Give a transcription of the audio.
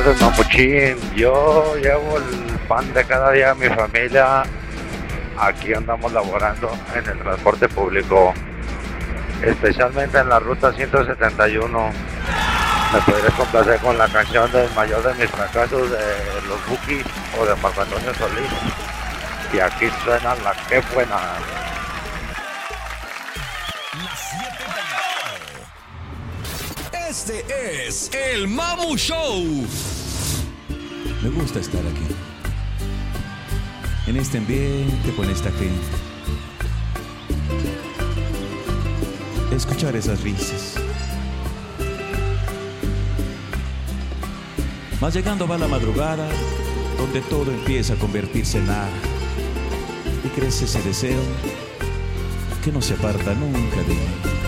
Mamuchín, yo llevo el pan de cada día a mi familia. Aquí andamos laborando en el transporte público, especialmente en la ruta 171. ¿Me podrías complacer con la canción del mayor de mis fracasos de los Bukis o de Marco Antonio Solís? Y aquí suena la que buena. Este es el Mamu Show. Me gusta estar aquí, en este ambiente, con esta gente. Escuchar esas risas. Mas llegando va la madrugada, donde todo empieza a convertirse en nada. Y crece ese deseo que no se aparta nunca de mí.